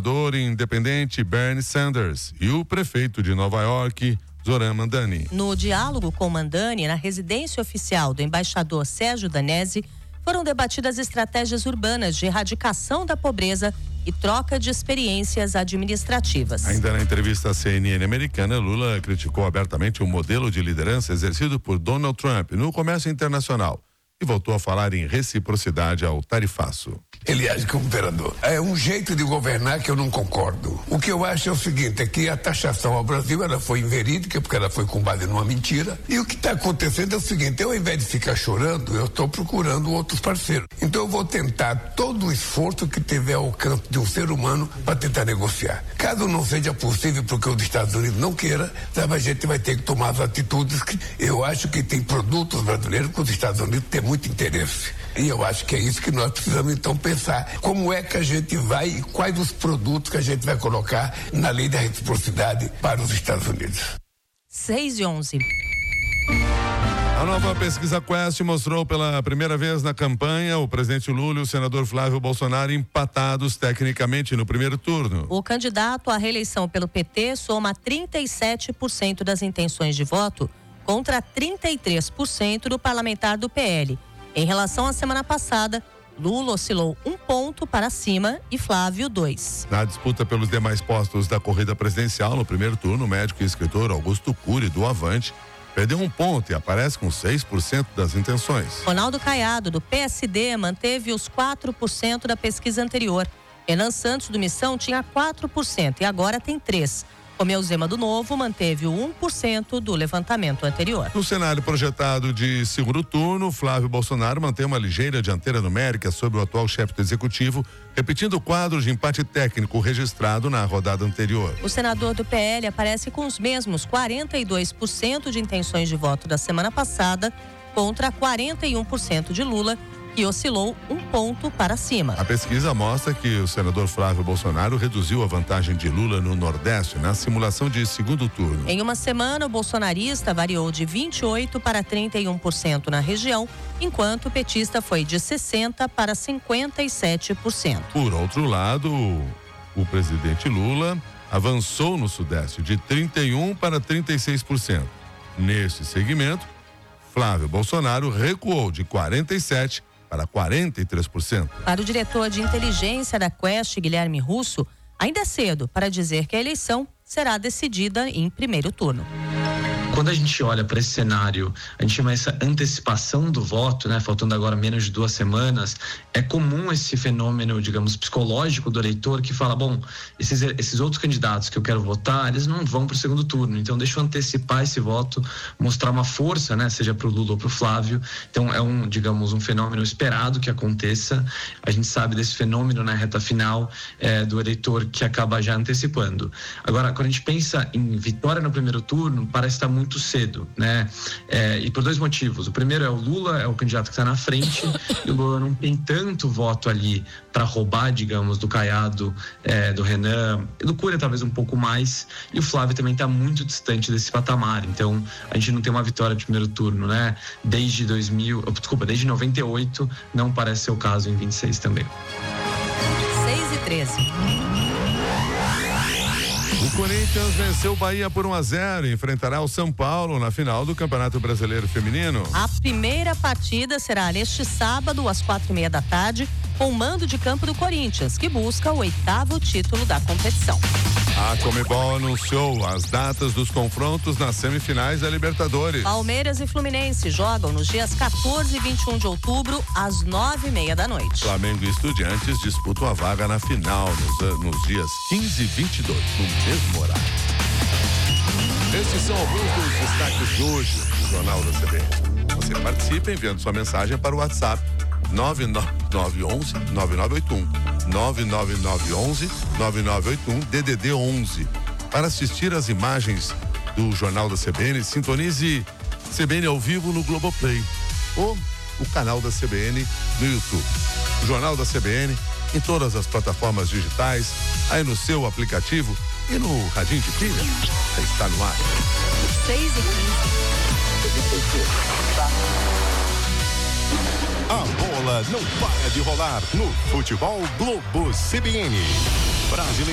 senador independente Bernie Sanders e o prefeito de Nova York, Zoran Mandani. No diálogo com Mandani, na residência oficial do embaixador Sérgio Danesi, foram debatidas estratégias urbanas de erradicação da pobreza e troca de experiências administrativas. Ainda na entrevista à CNN americana, Lula criticou abertamente o modelo de liderança exercido por Donald Trump no comércio internacional e voltou a falar em reciprocidade ao tarifaço. Ele age como imperador. É um jeito de governar que eu não concordo. O que eu acho é o seguinte, é que a taxação ao Brasil, ela foi inverídica, porque ela foi com base numa mentira. E o que está acontecendo é o seguinte, eu, ao invés de ficar chorando, eu estou procurando outros parceiros. Então eu vou tentar todo o esforço que tiver ao alcance de um ser humano para tentar negociar. Caso não seja possível, porque os Estados Unidos não queira, sabe, a gente vai ter que tomar as atitudes que eu acho que tem produtos brasileiros que os Estados Unidos têm muito interesse. E eu acho que é isso que nós precisamos então pensar. Como é que a gente vai e quais os produtos que a gente vai colocar na lei da reciprocidade para os Estados Unidos. 6:11. A nova pesquisa Quest mostrou pela primeira vez na campanha o presidente Lula e o senador Flávio Bolsonaro empatados tecnicamente no primeiro turno. O candidato à reeleição pelo PT soma 37% das intenções de voto contra 33% do parlamentar do PL. Em relação à semana passada, Lula oscilou 1 ponto para cima e Flávio 2. Na disputa pelos demais postos da corrida presidencial no primeiro turno, o médico e escritor Augusto Cury, do Avante, perdeu 1 ponto e aparece com 6% das intenções. Ronaldo Caiado, do PSD, manteve os 4% da pesquisa anterior. Renan Santos, do Missão, tinha 4% e agora tem 3%. Romeu Zema do Novo manteve o 1% do levantamento anterior. No cenário projetado de segundo turno, Flávio Bolsonaro mantém uma ligeira dianteira numérica sobre o atual chefe do executivo, repetindo o quadro de empate técnico registrado na rodada anterior. O senador do PL aparece com os mesmos 42% de intenções de voto da semana passada contra 41% de Lula, que oscilou 1 ponto para cima. A pesquisa mostra que o senador Flávio Bolsonaro reduziu a vantagem de Lula no Nordeste na simulação de segundo turno. Em uma semana, o bolsonarista variou de 28% para 31% na região, enquanto o petista foi de 60% para 57%. Por outro lado, o presidente Lula avançou no Sudeste de 31% para 36%. Nesse segmento, Flávio Bolsonaro recuou de 47% para 43%. Para o diretor de inteligência da Quest, Guilherme Russo, ainda é cedo para dizer que a eleição será decidida em primeiro turno. Quando a gente olha para esse cenário, a gente chama essa antecipação do voto, né? Faltando agora menos de 2 semanas, é comum esse fenômeno, digamos, psicológico do eleitor que fala, bom, esses outros candidatos que eu quero votar, eles não vão para o segundo turno, então deixa eu antecipar esse voto, mostrar uma força, né? Seja para o Lula ou para o Flávio. Então é um fenômeno esperado que aconteça. A gente sabe desse fenômeno na reta final do eleitor que acaba já antecipando. Agora, quando a gente pensa em vitória no primeiro turno, parece estar muito cedo, né? E por 2 motivos. O primeiro é o Lula, é o candidato que está na frente, e o Lula não tem tanto voto ali para roubar, digamos, do Caiado, do Renan, e do Cury talvez um pouco mais, e o Flávio também está muito distante desse patamar. Então, a gente não tem uma vitória de primeiro turno, né? Desde 98, não parece ser o caso em 26 também. 6:13. O Corinthians venceu o Bahia por 1-0 e enfrentará o São Paulo na final do Campeonato Brasileiro Feminino. A primeira partida será neste sábado, às 4:30 da tarde, com o mando de campo do Corinthians, que busca o 8º título da competição. A Conmebol anunciou as datas dos confrontos nas semifinais da Libertadores. Palmeiras e Fluminense jogam nos dias 14 e 21 de outubro, às 9:30 da noite. Flamengo e Estudiantes disputam a vaga na final nos dias 15 e 22, no mesmo horário. Esses são alguns dos destaques de hoje do Jornal da CBN. Você participa enviando sua mensagem para o WhatsApp 99911-9981 99911-9981 DDD 11. Para assistir às imagens do Jornal da CBN, sintonize CBN ao vivo no Globoplay ou o canal da CBN no YouTube. O Jornal da CBN em todas as plataformas digitais, aí no seu aplicativo e no radinho de pilha. Está no ar. 6:15. A bola não para de rolar no Futebol Globo CBN. Brasileiro.